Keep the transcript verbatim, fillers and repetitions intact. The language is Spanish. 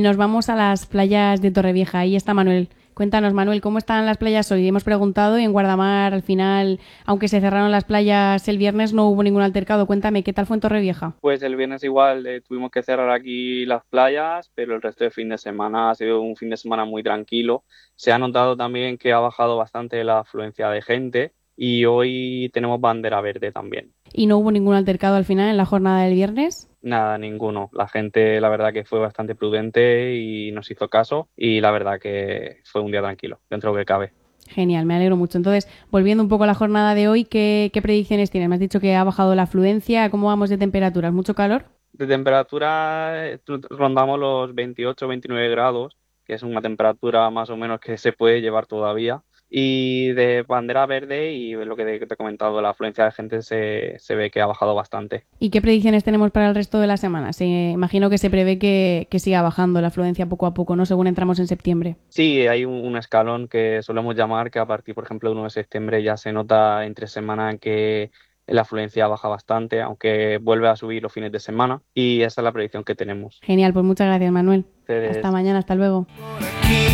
y nos vamos a las playas de Torrevieja. Ahí está Manuel. Cuéntanos, Manuel, ¿cómo están las playas hoy? Hemos preguntado y en Guardamar, al final, aunque se cerraron las playas el viernes, no hubo ningún altercado. Cuéntame, ¿qué tal fue en Torrevieja? Pues el viernes igual eh, tuvimos que cerrar aquí las playas, pero el resto del fin de semana ha sido un fin de semana muy tranquilo. Se ha notado también que ha bajado bastante la afluencia de gente y hoy tenemos bandera verde también. ¿Y no hubo ningún altercado al final en la jornada del viernes? Nada, ninguno. La gente, la verdad que fue bastante prudente y nos hizo caso y la verdad que fue un día tranquilo, dentro de lo que cabe. Genial, me alegro mucho. Entonces, volviendo un poco a la jornada de hoy, ¿qué, qué predicciones tienes? Me has dicho que ha bajado la afluencia. ¿Cómo vamos de temperaturas? ¿Mucho calor? De temperatura eh, rondamos los veintiocho veintinueve grados, que es una temperatura más o menos que se puede llevar todavía. Y de bandera verde y lo que te te he comentado, la afluencia de gente se, se ve que ha bajado bastante. ¿Y qué predicciones tenemos para el resto de la semana? Se, imagino que se prevé que, que siga bajando la afluencia poco a poco, ¿no? Según entramos en septiembre. Sí, hay un, un escalón que solemos llamar que a partir, por ejemplo, del uno de septiembre ya se nota entre semana que la afluencia baja bastante, aunque vuelve a subir los fines de semana. Y esa es la predicción que tenemos. Genial, pues muchas gracias, Manuel. Hasta Ustedes mañana, hasta luego.